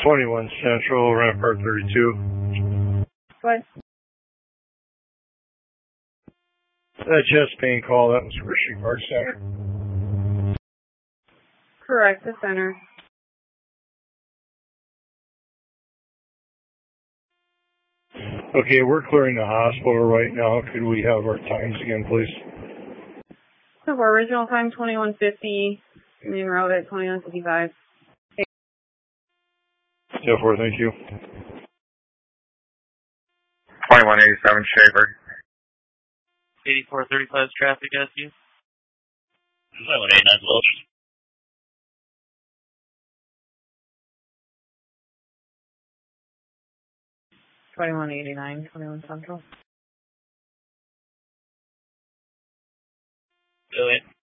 21 Central, Rampart 32. What? That chest pain call, that was Rishi Park Center. Correct, the center. Okay, we're clearing the hospital right now. Could we have our times again, please? So our original time, 21:50. Main route at 21:55. 4, thank you. 2187 Shaver. 8435 traffic SU. 2189 Welch. 2189, 21 Central. Brilliant.